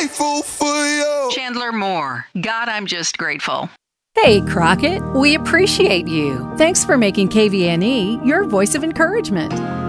grateful for you. Chandler Moore. God, I'm just grateful. Hey, Crockett, we appreciate you. Thanks for making KVNE your voice of encouragement.